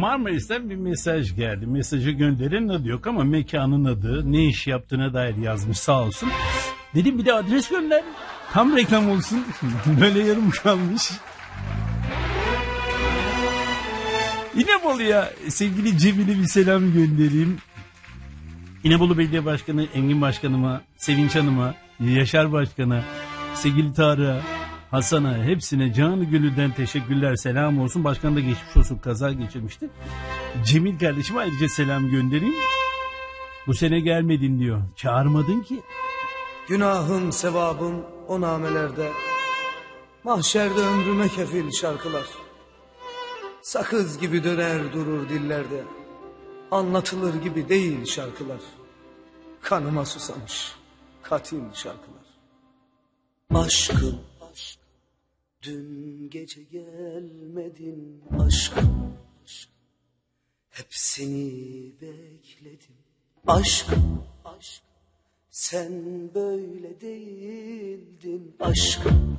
Marmaris'ten bir mesaj geldi. Mesajı gönderenin adı yok ama mekanın adı, ne iş yaptığına dair yazmış sağ olsun. Dedim bir de adres gönder. Tam reklam olsun. Böyle yarım kalmış. İnebolu'ya sevgili Cemil'e bir selam göndereyim. İnebolu Belediye Başkanı Engin Başkanıma, Sevinç Hanım'a, Yaşar Başkan'a, sevgili Tarık'a, Hasan'a, hepsine canı gönülden teşekkürler, selam olsun. Başkan da geçmiş olsun, kaza geçirmişti. Cemil kardeşime ayrıca selam göndereyim. Bu sene gelmedin diyor. Çağırmadın ki. Günahım sevabım o namelerde, mahşerde ömrüme kefil şarkılar. Sakız gibi döner durur dillerde, anlatılır gibi değil şarkılar. Kanıma susamış katil şarkılar. Aşkım, dün gece gelmedin aşkım, hep seni bekledim aşkım, sen böyle değildin aşkım.